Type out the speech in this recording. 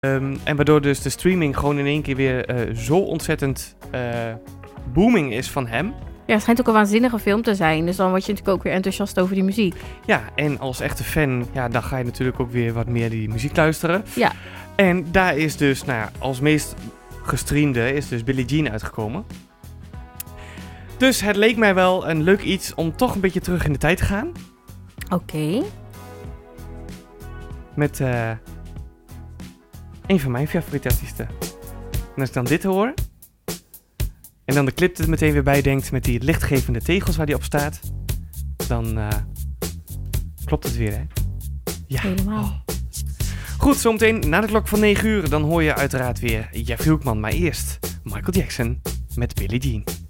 En waardoor dus de streaming gewoon in één keer weer zo ontzettend booming is van hem. Ja, het schijnt ook een waanzinnige film te zijn. Dus dan word je natuurlijk ook weer enthousiast over die muziek. Ja, en als echte fan, ja, dan ga je natuurlijk ook weer wat meer die muziek luisteren. Ja. En daar is dus, nou ja, als meest gestreamde is dus Billie Jean uitgekomen. Dus het leek mij wel een leuk iets om toch een beetje terug in de tijd te gaan. Oké. Met een van mijn favoriete artiesten. En als ik dan dit hoor... En dan de clip er meteen weer bij denkt met die lichtgevende tegels waar die op staat. Dan klopt het weer, hè? Ja. Helemaal. Oh. Goed, zometeen na de klok van 9 uur. Dan hoor je uiteraard weer Jeff Hoekman. Maar eerst Michael Jackson met Billie Jean.